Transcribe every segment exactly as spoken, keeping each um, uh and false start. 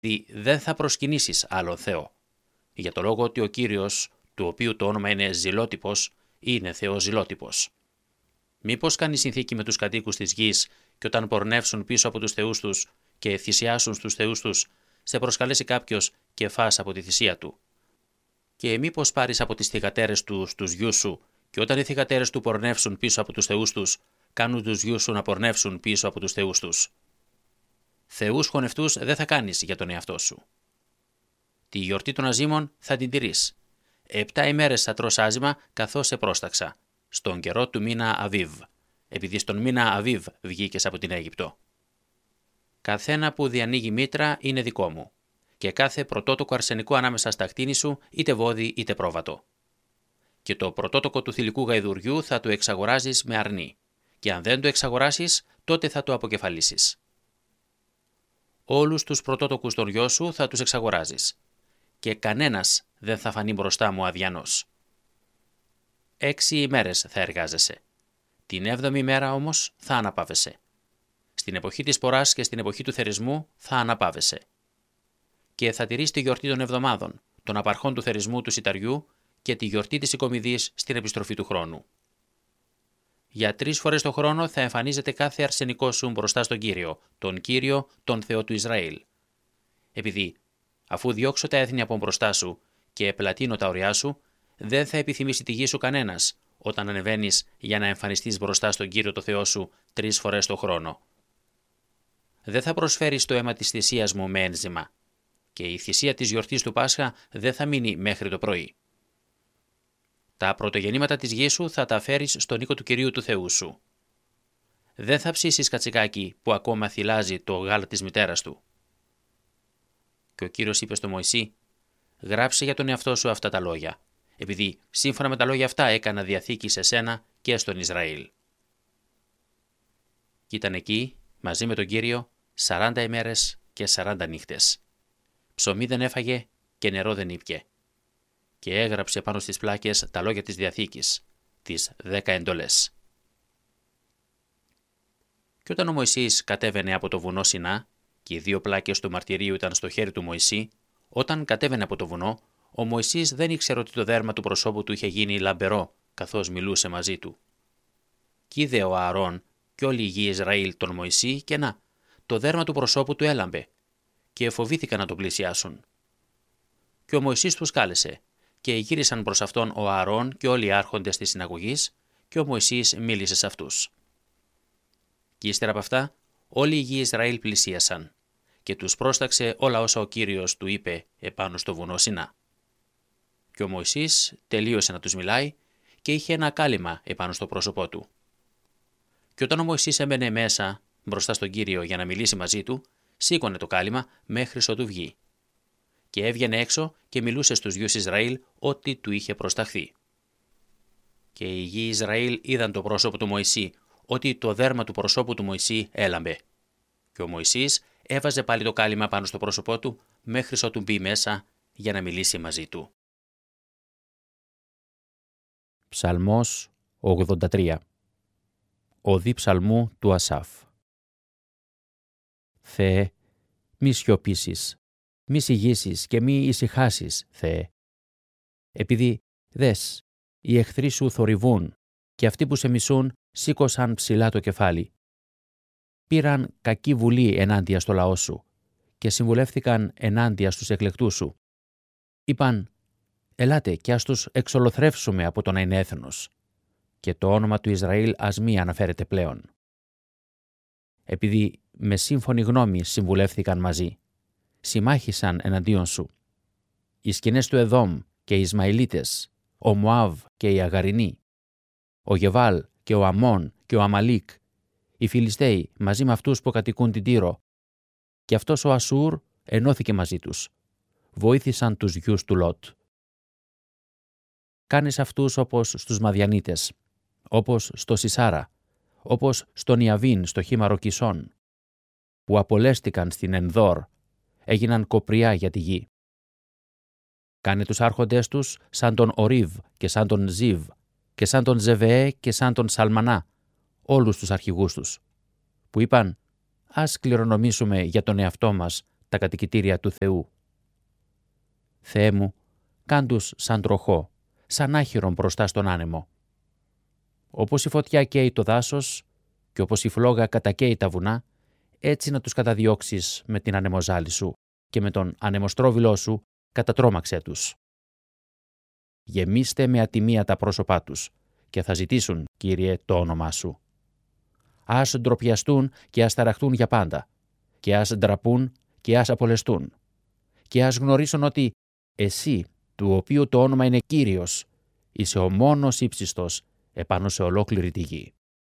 ότι δεν θα προσκυνήσεις άλλον Θεό, για το λόγο ότι ο Κύριος, του οποίου το όνομα είναι Ζηλότυπος, είναι Θεός Ζηλότυπος. Μήπως κάνει συνθήκη με τους κατοίκους της γης και όταν πορνεύσουν πίσω από τους θεούς τους και θυσιάσουν στους θεούς τους, σε προσκαλέσει κάποιος και φας από τη θυσία του. Και μήπως πάρεις από τις θυγατέρες του τους γιους σου και όταν οι θυγατέρες του πορνεύσουν πίσω από τους θεούς τους, κάνουν τους γιους σου να πορνεύσουν πίσω από τους θεούς τους. Θεούς χωνευτούς δεν θα κάνεις για τον εαυτό σου. Τη γιορτή των αζύμων θα την τηρείς. Επτά ημέρες θα τρως άζυμα καθώς σε πρόσταξα, στον καιρό του μήνα Αβίβ, επειδή στον μήνα Αβίβ βγήκες από την Αίγυπτο. Καθένα που διανοίγει μήτρα είναι δικό μου, και κάθε πρωτότοκο αρσενικό ανάμεσα στα κτίνη σου, είτε βόδι είτε πρόβατο. Και το πρωτότοκο του θηλυκού γαϊδουριού θα το εξαγοράζεις με αρνή, και αν δεν το εξαγοράσεις, τότε θα το αποκεφαλίσεις. Όλους τους πρωτότοκους των γιο σου θα τους εξαγοράζεις, και κανένας δεν θα φανεί μπροστά μου αδιανός. Έξι ημέρες θα εργάζεσαι. Την έβδομη μέρα όμως θα αναπαύεσαι. Στην εποχή της ποράς και στην εποχή του θερισμού θα αναπαύεσαι. Και θα τηρείς τη γιορτή των εβδομάδων, των απαρχών του θερισμού του σιταριού και τη γιορτή της οικομιδής στην επιστροφή του χρόνου. Για τρεις φορές το χρόνο θα εμφανίζεται κάθε αρσενικό σου μπροστά στον Κύριο, τον Κύριο, τον Θεό του Ισραήλ. Επειδή, αφού διώξω τα έθνη από μπροστά σου και επλατείνω τα ωριά σου, δεν θα επιθυμήσει τη γη σου κανένας όταν ανεβαίνεις για να εμφανιστείς μπροστά στον Κύριο το Θεό σου τρεις φορές το χρόνο. Δεν θα προσφέρεις το αίμα της θυσίας μου με ένζημα, και η θυσία της γιορτής του Πάσχα δεν θα μείνει μέχρι το πρωί. Τα πρωτογεννήματα της γης σου θα τα φέρεις στον οίκο του Κυρίου του Θεού σου. Δεν θα ψήσεις κατσικάκι που ακόμα θυλάζει το γάλα της μητέρας του. Και ο Κύριος είπε στο Μωυσή: «Γράψε για τον εαυτό σου αυτά τα λόγια, επειδή σύμφωνα με τα λόγια αυτά έκανα διαθήκη σε σένα και στον Ισραήλ». Κι ήταν εκεί, μαζί με τον Κύριο, σαράντα ημέρες και σαράντα νύχτες. Ψωμί δεν έφαγε και νερό δεν ήπιε. Και έγραψε πάνω στις πλάκες τα λόγια της Διαθήκης, τις δέκα εντολές. Και όταν ο Μωυσής κατέβαινε από το βουνό Σινά, και οι δύο πλάκες του μαρτυρίου ήταν στο χέρι του Μωυσή, όταν κατέβαινε από το βουνό, ο Μωυσής δεν ήξερε ότι το δέρμα του προσώπου του είχε γίνει λαμπερό, καθώς μιλούσε μαζί του. Κι είδε ο Ααρών και όλη η γη Ισραήλ τον Μωυσή, και να, το δέρμα του προσώπου του έλαμπε, και φοβήθηκαν να τον πλησιάσουν. Και ο Μωυσής τους κάλεσε, και γύρισαν προς αυτόν ο Ααρών και όλοι οι άρχοντες της συναγωγής, και ο Μωυσής μίλησε σε αυτούς. Και ύστερα από αυτά, όλη η γη Ισραήλ πλησίασαν, και τους πρόσταξε όλα όσα ο Κύριος του είπε επάνω στο βουνό Σινά. Και ο Μωυσής τελείωσε να τους μιλάει και είχε ένα κάλυμα επάνω στο πρόσωπό του. Και όταν ο Μωυσής έμπαινε μέσα μπροστά στον Κύριο για να μιλήσει μαζί του, σήκωνε το κάλυμα μέχρι ότου βγει. Και έβγαινε έξω και μιλούσε στους γιους Ισραήλ ό,τι του είχε προσταχθεί. Και οι γιοι Ισραήλ είδαν το πρόσωπο του Μωυσή, ότι το δέρμα του προσώπου του Μωυσή έλαμπε. Και ο Μωυσής έβαζε πάλι το κάλυμα πάνω στο πρόσωπό του μέχρι ότου μπει μέσα για να μιλήσει μαζί του. Ψαλμός ογδόντα τρία. Οδή ψαλμού του Ασάφ. Θεέ, μη σιωπήσεις, μη σιγήσεις και μη ησυχάσεις, Θεέ. Επειδή, δες, οι εχθροί σου θορυβούν και αυτοί που σε μισούν σήκωσαν ψηλά το κεφάλι. Πήραν κακή βουλή ενάντια στο λαό σου και συμβουλεύθηκαν ενάντια στους εκλεκτούς σου. Είπαν, ελάτε και ας τους εξολοθρεύσουμε από το να είναι έθνος, και το όνομα του Ισραήλ ας μη αναφέρεται πλέον. Επειδή με σύμφωνη γνώμη συμβουλεύθηκαν μαζί, συμμάχησαν εναντίον σου. Οι σκηνές του Εδόμ και οι Ισμαηλίτες, ο Μωάβ και οι Αγαρινοί, ο Γεβάλ και ο Αμών και ο Αμαλίκ, οι Φιλιστέοι μαζί με αυτούς που κατοικούν την Τύρο, και αυτός ο Ασούρ ενώθηκε μαζί τους. Βοήθησαν τους γιους του Λότ. Κάνεις αυτούς όπως στους Μαδιανίτες, όπως στο Σισάρα, όπως στον Ιαβίν στο χήμαρο Κισών, που απολέστηκαν στην Ενδόρ, έγιναν κοπριά για τη γη. Κάνε τους άρχοντές τους σαν τον Ορίβ και σαν τον Ζίβ και σαν τον Ζεβεέ και σαν τον Σαλμανά, όλους τους αρχηγούς τους, που είπαν «Ας κληρονομήσουμε για τον εαυτό μας τα κατοικητήρια του Θεού. Θεέ μου, κάν τους σαν τροχό, σαν άχυρον μπροστά στον άνεμο. Όπως η φωτιά καίει το δάσος και όπως η φλόγα κατακαίει τα βουνά, έτσι να τους καταδιώξεις με την ανεμοζάλη σου και με τον ανεμοστρόβιλό σου κατατρόμαξέ τους. Γεμίστε με ατιμία τα πρόσωπά τους και θα ζητήσουν, Κύριε, το όνομά σου. Ας ντροπιαστούν και ας ταραχτούν για πάντα και ας ντραπούν και ας απολεστούν και ας γνωρίσουν ότι εσύ, του οποίου το όνομα είναι Κύριος, είσαι ο μόνος ύψιστος επάνω σε ολόκληρη τη γη.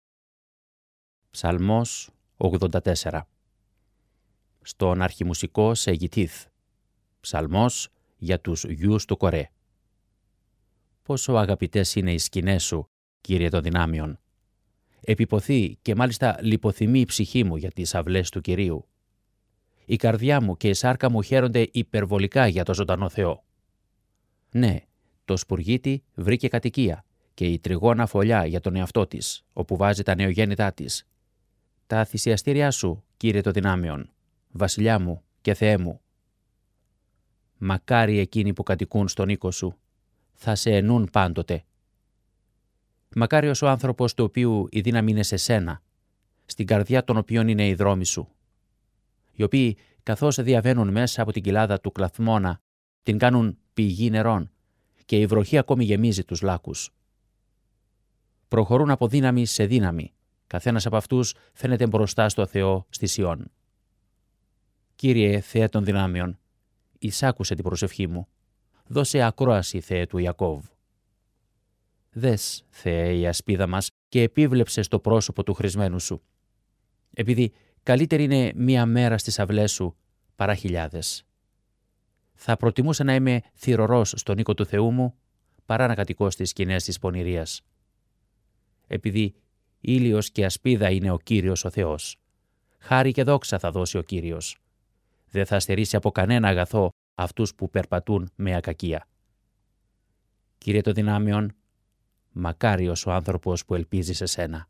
Ψαλμός ογδόντα τέσσερα. Στον αρχιμουσικό σε Γιτήθ. Ψαλμός για τους γιους του Κορέ. Πόσο αγαπητές είναι οι σκηνές σου, Κύριε των δυνάμειων. Επιποθεί και μάλιστα λιποθυμεί η ψυχή μου για τις αυλές του Κυρίου. Η καρδιά μου και η σάρκα μου χαίρονται υπερβολικά για το ζωντανό Θεό. Ναι, το σπουργίτι βρήκε κατοικία και η τριγώνα φωλιά για τον εαυτό της, όπου βάζει τα νεογέννητά της. Τα θυσιαστήριά σου, Κύριε των δυνάμειων, Βασιλιά μου και Θεέ μου. Μακάρι εκείνοι που κατοικούν στον οίκο σου, θα σε ενούν πάντοτε. Μακάριος ο άνθρωπος του οποίου η δύναμη είναι σε σένα, στην καρδιά των οποίων είναι οι δρόμοι σου, οι οποίοι καθώς διαβαίνουν μέσα από την κοιλάδα του Κλαθμώνα, την κάνουν πηγή νερών και η βροχή ακόμη γεμίζει τους λάκους. Προχωρούν από δύναμη σε δύναμη, καθένας από αυτούς φαίνεται μπροστά στο Θεό στη Σιών. Κύριε Θεέ των δυνάμεων, εισάκουσε την προσευχή μου, δώσε ακρόαση, Θεέ του Ιακώβ. Δες, Θεέ, η ασπίδα μας και επίβλεψε στο πρόσωπο του χρησμένου σου, επειδή καλύτερη είναι μία μέρα στις αυλές σου παρά χιλιάδες. Θα προτιμούσα να είμαι θυρωρός στον οίκο του Θεού μου, παρά να κατοικώ στις σκηνές της πονηρίας. Επειδή ήλιος και ασπίδα είναι ο Κύριος ο Θεός, χάρη και δόξα θα δώσει ο Κύριος. Δεν θα στερήσει από κανένα αγαθό αυτούς που περπατούν με ακακία. Κύριε των δυνάμεων, μακάριος ο άνθρωπος που ελπίζει σε σένα.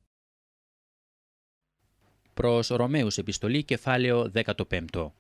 Προς Ρωμαίους επιστολή, κεφάλαιο δεκαπέντε.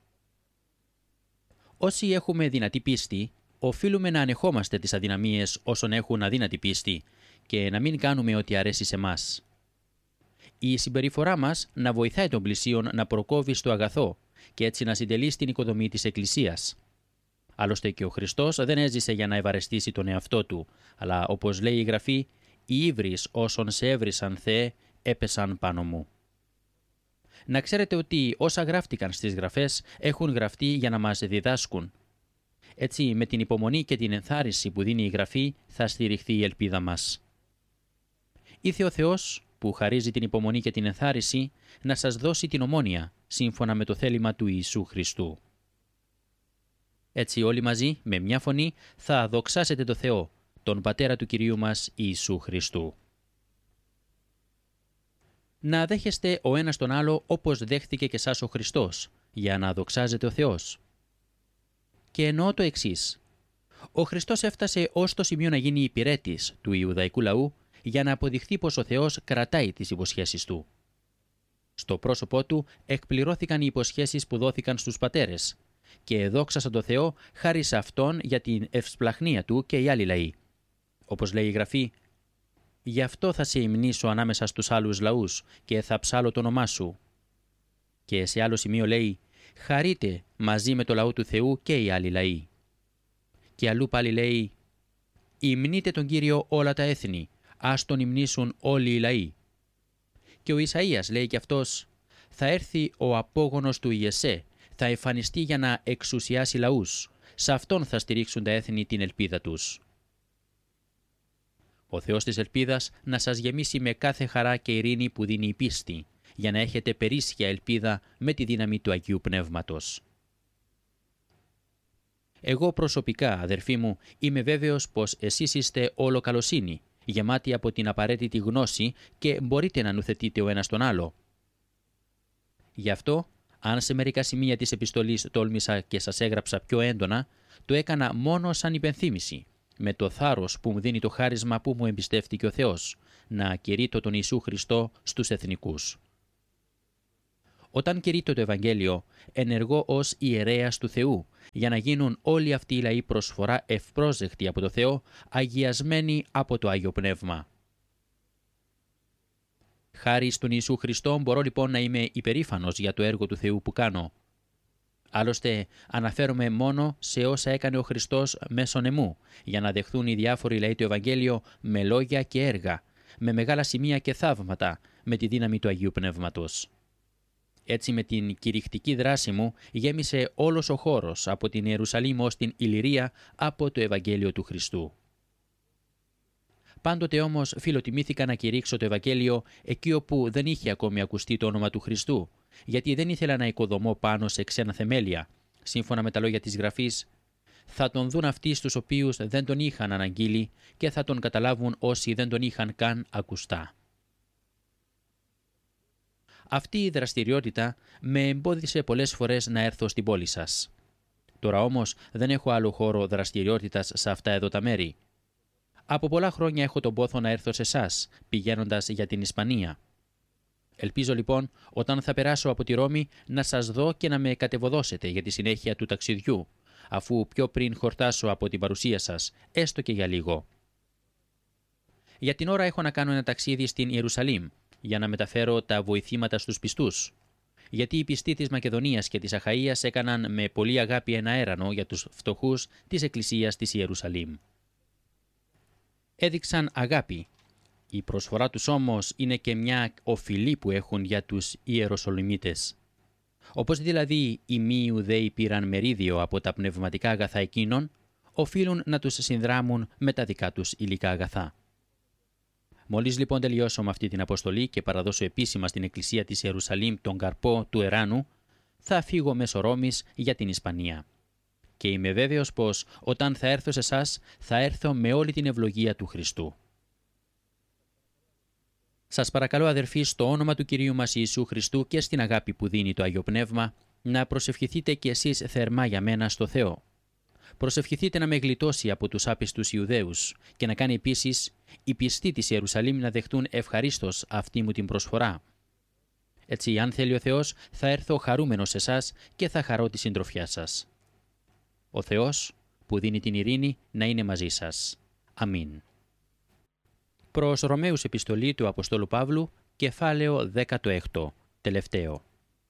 Όσοι έχουμε δυνατή πίστη, οφείλουμε να ανεχόμαστε τις αδυναμίες όσων έχουν αδύνατη πίστη και να μην κάνουμε ό,τι αρέσει σε μας. Η συμπεριφορά μας να βοηθάει τον πλησίον να προκόβει στο αγαθό και έτσι να συντελεί στην οικοδομή της Εκκλησίας. Άλλωστε και ο Χριστός δεν έζησε για να ευαρεστήσει τον εαυτό του, αλλά όπως λέει η Γραφή, οι ύβρις όσων σε έβρισαν, Θεέ, έπεσαν πάνω μου. Να ξέρετε ότι όσα γράφτηκαν στις Γραφές έχουν γραφτεί για να μας διδάσκουν. Έτσι, με την υπομονή και την ενθάρρυνση που δίνει η Γραφή, θα στηριχθεί η ελπίδα μας. Ήθε ο Θεός, που χαρίζει την υπομονή και την ενθάρρυνση, να σας δώσει την ομόνοια, σύμφωνα με το θέλημα του Ιησού Χριστού. Έτσι όλοι μαζί, με μια φωνή, θα δοξάσετε το Θεό, τον Πατέρα του Κυρίου μας Ιησού Χριστού. Να δέχεστε ο ένας τον άλλο όπως δέχθηκε και εσάς ο Χριστός, για να δοξάζεται ο Θεός. Και εννοώ το εξής. Ο Χριστός έφτασε ως το σημείο να γίνει υπηρέτης του Ιουδαϊκού λαού για να αποδειχθεί πως ο Θεός κρατάει τις υποσχέσεις του. Στο πρόσωπό του εκπληρώθηκαν οι υποσχέσεις που δόθηκαν στους πατέρες και δόξασαν το Θεό χάρη σε Αυτόν για την ευσπλαχνία του και οι άλλοι λαοί. Όπως λέει η Γραφή, «Γι' αυτό θα σε υμνήσω ανάμεσα στους άλλους λαούς και θα ψάλω το όνομά σου». Και σε άλλο σημείο λέει, «Χαρείτε μαζί με το λαό του Θεού και οι άλλοι λαοί». Και αλλού πάλι λέει, «Υμνείτε τον Κύριο όλα τα έθνη, ας τον υμνήσουν όλοι οι λαοί». Και ο Ισαΐας λέει κι αυτός, «Θα έρθει ο απόγονος του Ιεσέ, θα εμφανιστεί για να εξουσιάσει λαούς. Σε αυτόν θα στηρίξουν τα έθνη την ελπίδα τους». Ο Θεός της ελπίδας να σας γεμίσει με κάθε χαρά και ειρήνη που δίνει η πίστη, για να έχετε περίσσια ελπίδα με τη δύναμη του Αγίου Πνεύματος. Εγώ προσωπικά, αδερφοί μου, είμαι βέβαιος πως εσείς είστε όλο καλοσύνη, γεμάτοι από την απαραίτητη γνώση και μπορείτε να νουθετείτε ο ένας τον άλλο. Γι' αυτό, αν σε μερικά σημεία της επιστολής τόλμησα και σας έγραψα πιο έντονα, το έκανα μόνο σαν υπενθύμηση, με το θάρρος που μου δίνει το χάρισμα που μου εμπιστεύτηκε ο Θεός, να κηρύττω τον Ιησού Χριστό στους εθνικούς. Όταν κηρύττω το Ευαγγέλιο, ενεργώ ως ιερέας του Θεού, για να γίνουν όλοι αυτοί οι λαοί προσφορά ευπρόσδεκτοι από το Θεό, αγιασμένοι από το Άγιο Πνεύμα. Χάρη στον Ιησού Χριστό μπορώ λοιπόν να είμαι υπερήφανος για το έργο του Θεού που κάνω. Άλλωστε, αναφέρομαι μόνο σε όσα έκανε ο Χριστός μέσον εμού, για να δεχθούν οι διάφοροι λαοί το Ευαγγέλιο με λόγια και έργα, με μεγάλα σημεία και θαύματα, με τη δύναμη του Αγίου Πνεύματος. Έτσι με την κηρυχτική δράση μου γέμισε όλος ο χώρος από την Ιερουσαλήμ ως την Ιλλυρία από το Ευαγγέλιο του Χριστού. Πάντοτε όμως φιλοτιμήθηκα να κηρύξω το Ευαγγέλιο εκεί όπου δεν είχε ακόμη ακουστεί το όνομα του Χριστού, γιατί δεν ήθελα να οικοδομώ πάνω σε ξένα θεμέλια. Σύμφωνα με τα λόγια της Γραφής, θα τον δουν αυτοί στους οποίους δεν τον είχαν αναγγείλει και θα τον καταλάβουν όσοι δεν τον είχαν καν ακουστά. Αυτή η δραστηριότητα με εμπόδισε πολλές φορές να έρθω στην πόλη σας. Τώρα όμως δεν έχω άλλο χώρο δραστηριότητας σε αυτά εδώ τα μέρη. Από πολλά χρόνια έχω τον πόθο να έρθω σε εσάς, πηγαίνοντας για την Ισπανία. Ελπίζω λοιπόν, όταν θα περάσω από τη Ρώμη, να σας δω και να με κατεβοδώσετε για τη συνέχεια του ταξιδιού, αφού πιο πριν χορτάσω από την παρουσία σας, έστω και για λίγο. Για την ώρα έχω να κάνω ένα ταξίδι στην Ιερουσαλήμ, για να μεταφέρω τα βοηθήματα στους πιστούς, γιατί οι πιστοί της Μακεδονίας και της Αχαΐας έκαναν με πολύ αγάπη ένα έρανο για τους φτωχούς της Εκκλησίας της Ιερουσαλήμ. Έδειξαν αγάπη. Η προσφορά τους όμως είναι και μια οφειλή που έχουν για τους Ιεροσολυμίτες. Όπως δηλαδή οι μη Ιουδαίοι πήραν μερίδιο από τα πνευματικά αγαθά εκείνων, οφείλουν να τους συνδράμουν με τα δικά τους υλικά αγαθά. Μόλις λοιπόν τελειώσω με αυτή την αποστολή και παραδώσω επίσημα στην Εκκλησία της Ιερουσαλήμ τον καρπό του εράνου, θα φύγω μέσω Ρώμης για την Ισπανία. Και είμαι βέβαιος πως όταν θα έρθω σε εσάς θα έρθω με όλη την ευλογία του Χριστού. Σας παρακαλώ αδερφοί στο όνομα του Κυρίου μας Ιησού Χριστού και στην αγάπη που δίνει το Άγιο Πνεύμα να προσευχηθείτε κι εσείς θερμά για μένα στο Θεό. Προσευχηθείτε να με γλιτώσει από τους άπιστους Ιουδαίους και να κάνει επίσης οι πιστοί της Ιερουσαλήμ να δεχτούν ευχαρίστως αυτή μου την προσφορά. Έτσι, αν θέλει ο Θεός, θα έρθω χαρούμενος σε εσάς και θα χαρώ τη συντροφιά σας. Ο Θεός που δίνει την ειρήνη να είναι μαζί σας. Αμήν. Προς Ρωμαίους επιστολή του Αποστόλου Παύλου, κεφάλαιο δέκατο έκτο, τελευταίο.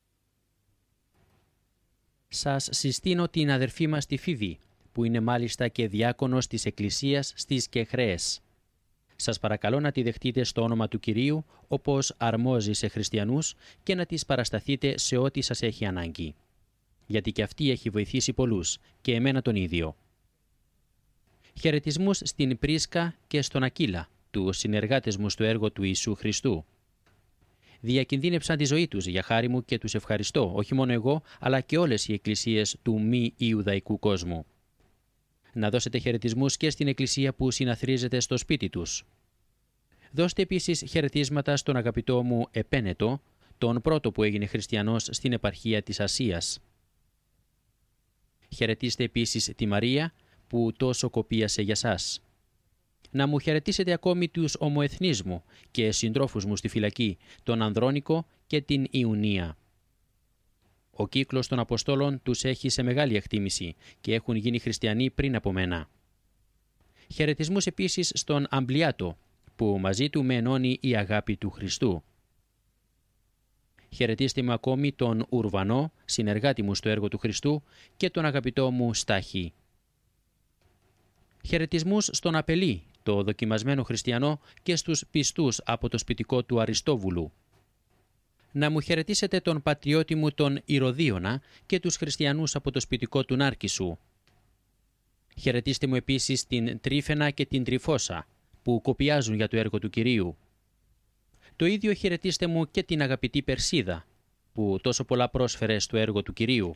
Σας συστήνω την αδερφή μας τη Φίβη, που είναι μάλιστα και διάκονος της Εκκλησίας στις Κεχρέες. Σας παρακαλώ να τη δεχτείτε στο όνομα του Κυρίου, όπως αρμόζει σε χριστιανούς, και να της παρασταθείτε σε ό,τι σας έχει ανάγκη. Γιατί και αυτή έχει βοηθήσει πολλούς, και εμένα τον ίδιο. Χαιρετισμούς στην Πρίσκα και στον Ακύλα, τους συνεργάτες μου στο έργο του Ιησού Χριστού. Διακινδύνεψαν τη ζωή τους για χάρη μου και τους ευχαριστώ, όχι μόνο εγώ, αλλά και όλες οι εκκλησίες του μη Ιουδαϊκού κόσμου. Να δώσετε χαιρετισμούς και στην εκκλησία που συναθρίζεται στο σπίτι τους. Δώστε επίσης χαιρετίσματα στον αγαπητό μου Επένετο, τον πρώτο που έγινε χριστιανός στην επαρχία της Ασίας. Χαιρετίστε επίσης τη Μαρία, που τόσο κοπίασε για σας. Να μου χαιρετήσετε ακόμη τους ομοεθνείς μου και συντρόφους μου στη φυλακή, τον Ανδρώνικο και την Ιουνία. Ο κύκλος των Αποστόλων τους έχει σε μεγάλη εκτίμηση και έχουν γίνει χριστιανοί πριν από μένα. Χαιρετισμούς επίσης στον Αμπλιάτο, που μαζί του με ενώνει η αγάπη του Χριστού. Χαιρετίστε μου ακόμη τον Ουρβανό, συνεργάτη μου στο έργο του Χριστού, και τον αγαπητό μου Στάχη. Χαιρετισμούς στον Απελή, το δοκιμασμένο χριστιανό, και στους πιστούς από το σπιτικό του Αριστόβουλου. Να μου χαιρετήσετε τον πατριώτη μου τον Ηρωδίωνα και τους χριστιανούς από το σπιτικό του Νάρκισσου. Χαιρετίστε μου επίσης την Τρίφαινα και την Τριφώσα, που κοπιάζουν για το έργο του Κυρίου. Το ίδιο χαιρετίστε μου και την αγαπητή Περσίδα, που τόσο πολλά πρόσφερε στο έργο του Κυρίου.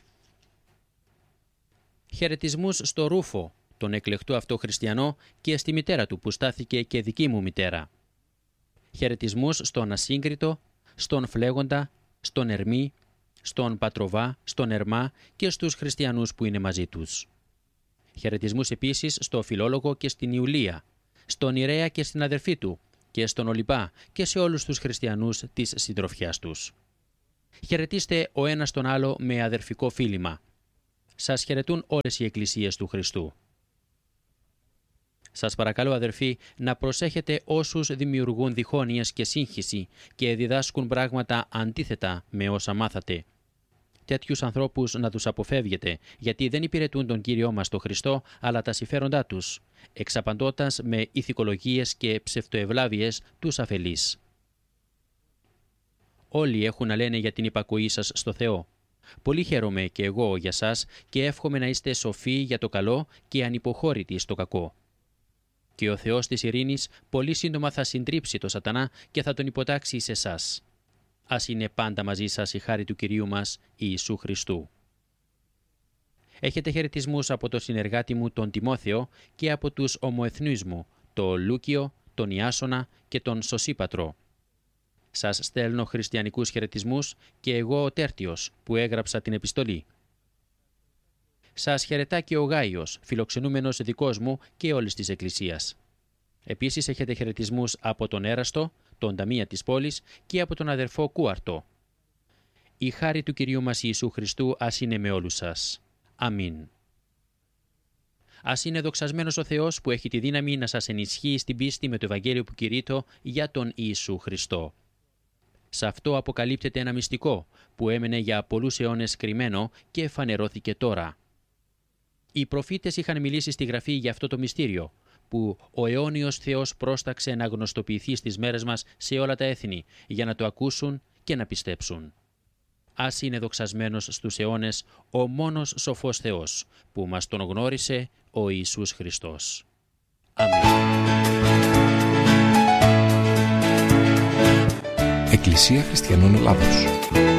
Χαιρετισμούς στο Ρούφο, τον εκλεκτό αυτό χριστιανό, και στη μητέρα του που στάθηκε και δική μου μητέρα. Χαιρετισμούς στον Ασύγκριτο, στον Φλέγοντα, στον Ερμή, στον Πατροβά, στον Ερμά και στους χριστιανούς που είναι μαζί τους. Χαιρετισμούς επίσης στο Φιλόλογο και στην Ιουλία, στον Ιρέα και στην αδερφή του, και στον Ολιμπά και σε όλους τους χριστιανούς της συντροφιάς τους. Χαιρετίστε ο ένας τον άλλο με αδερφικό φίλημα. Σας χαιρετούν όλες οι εκκλησίες του Χριστού. Σας παρακαλώ, αδερφοί, να προσέχετε όσους δημιουργούν διχόνοιες και σύγχυση και διδάσκουν πράγματα αντίθετα με όσα μάθατε. Τέτοιους ανθρώπους να τους αποφεύγετε, γιατί δεν υπηρετούν τον Κύριό μας τον Χριστό, αλλά τα συμφέροντά τους, εξαπαντώντας με ηθικολογίες και ψευτοευλάβειες τους αφελείς. Όλοι έχουν να λένε για την υπακοή σας στο Θεό. Πολύ χαίρομαι και εγώ για σας και εύχομαι να είστε σοφοί για το καλό και ανυποχώρητοι στο κακό. Και ο Θεός της ειρήνης πολύ σύντομα θα συντρίψει το σατανά και θα τον υποτάξει σε εσάς. Ας είναι πάντα μαζί σας η χάρη του Κυρίου μας Ιησού Χριστού. Έχετε χαιρετισμούς από τον συνεργάτη μου τον Τιμόθεο και από τους ομοεθνείς μου, τον Λούκιο, τον Ιάσονα και τον Σωσίπατρο. Σας στέλνω χριστιανικούς χαιρετισμούς και εγώ ο Τέρτιος που έγραψα την επιστολή. Σας χαιρετά και ο Γάιος, φιλοξενούμενος δικός μου και όλης της Εκκλησίας. Επίσης έχετε χαιρετισμούς από τον Έραστο, τον ταμεία της πόλης και από τον αδερφό Κούαρτο. Η χάρη του Κυρίου μας Ιησού Χριστού ας είναι με όλους σας. Αμήν. Ας είναι δοξασμένος ο Θεός που έχει τη δύναμη να σας ενισχύει στην πίστη με το Ευαγγέλιο που κηρύττω για τον Ιησού Χριστό. Σε αυτό αποκαλύπτεται ένα μυστικό που έμενε για πολλούς αιώνες κρυμμένο και φανερώθηκε τώρα. Οι προφήτες είχαν μιλήσει στη Γραφή για αυτό το μυστήριο, που ο αιώνιος Θεός πρόσταξε να γνωστοποιηθεί στις μέρες μας σε όλα τα έθνη, για να το ακούσουν και να πιστέψουν. Ας είναι δοξασμένος στους αιώνες ο μόνος σοφός Θεός, που μας τον γνώρισε ο Ιησούς Χριστός. Αμήν. Εκκλησία Χριστιανών Ελλάδος.